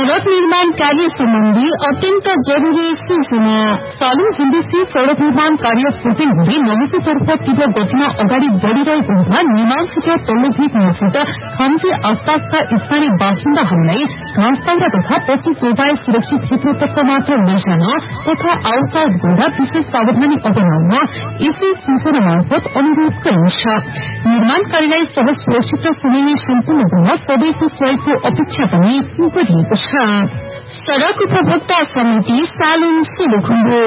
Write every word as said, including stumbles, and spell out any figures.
सड़क निर्माण कार्य सम्बन्धी अत्यन्त जरूरी सूचना। सालुङ झुण्डेसी सड़क निर्माण कार्य फुटिङ हुँदै नौसेतर्फ तीव्र गतिमा अगाडि बढ़िरहेको हुँदा निर्माण क्षेत्र तल्लो भित नजिक खम्ची आसपासका स्थानीय बासिन्दाहरूलाई घाँस तथा पशु चौपाई सुरक्षित क्षेत्रतर्फ मात्र लैजान तथा आउटसाइड गर्दा विशेष सावधानी अपनाउन यसै सूचना मार्फत अनुरोध गरिन्छ। निर्माण कार्यलाई सहज सुरक्षित र समयमै सम्पूर्ण गर्न सबैको सहयोगको अपेक्षा पनि गरिएको छ। सड़क उपभोक्ता समिति सालुङ सोलुखुम्बु।